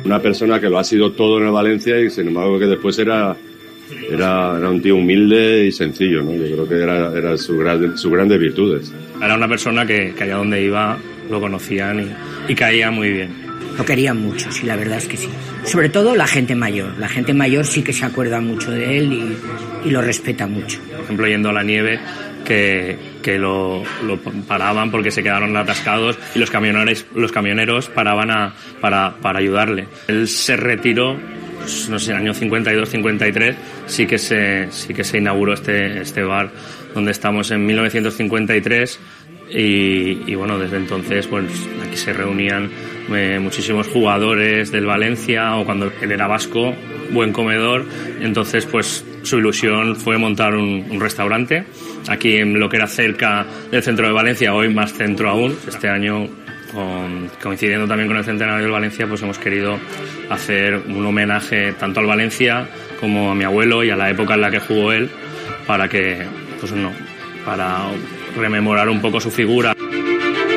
Una persona que lo ha sido todo en el Valencia y sin embargo que después era un tío humilde y sencillo, ¿no? Yo creo que era sus grandes virtudes. Era una persona que allá donde iba lo conocían y caía muy bien. Lo querían mucho, sí, la verdad es que sí. Sobre todo la gente mayor. La gente mayor sí que se acuerda mucho de él y lo respeta mucho. Por ejemplo, yendo a la nieve, que lo paraban porque se quedaron atascados y los camioneros paraban para ayudarle. Él se retiró, pues, no sé, en el año 52-53 sí que se inauguró este bar donde estamos en 1953 y bueno, desde entonces pues aquí se reunían muchísimos jugadores del Valencia, o cuando él era vasco, buen comedor. Entonces pues su ilusión fue montar un restaurante aquí en lo que era cerca del centro de Valencia, hoy más centro aún. Este año, coincidiendo también con el centenario del Valencia, pues hemos querido hacer un homenaje tanto al Valencia como a mi abuelo y a la época en la que jugó él, para rememorar un poco su figura.